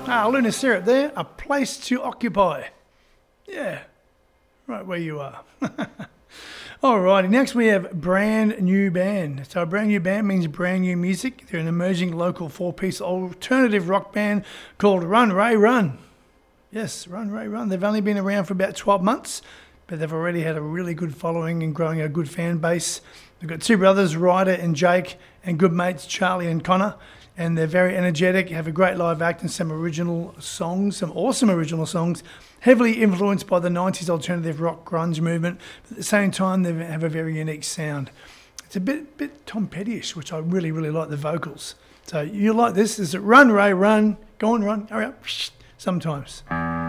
Lunar Syrup there, A Place to Occupy. Yeah, right where you are. Alrighty, next we have Brand New Band. So a brand new band means brand new music. They're an emerging local four-piece alternative rock band called Run Ray Run. Yes, Run Ray Run. They've only been around for about 12 months, but they've already had a really good following and growing a good fan base. They've got two brothers, Ryder and Jake, and good mates, Charlie and Connor. And they're very energetic, have a great live act and some original songs, some awesome original songs, heavily influenced by the 90s alternative rock grunge movement. But at the same time, they have a very unique sound. It's a bit Tom Petty-ish, which I really, really like the vocals. So you like this? Is it Run, Ray, Run? Go on, run, hurry up. Sometimes.